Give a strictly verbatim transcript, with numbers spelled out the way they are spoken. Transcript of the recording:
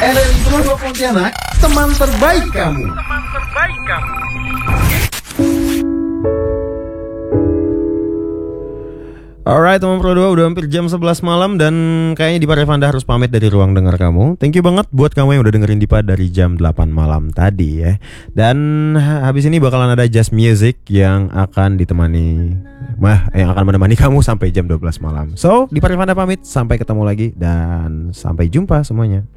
R R I Pro dua Pontianak, teman terbaik kamu. Teman terbaik kamu. Alright teman Pro dua, udah hampir jam sebelas malam dan kayaknya Dipa Revanda harus pamit dari ruang dengar kamu. Thank you banget buat kamu yang udah dengerin Dipa dari jam delapan malam tadi ya. Dan habis ini bakalan ada jazz music yang akan ditemani Mah, yang akan menemani kamu sampai jam dua belas malam. So, Dipa Revanda pamit, sampai ketemu lagi dan sampai jumpa semuanya.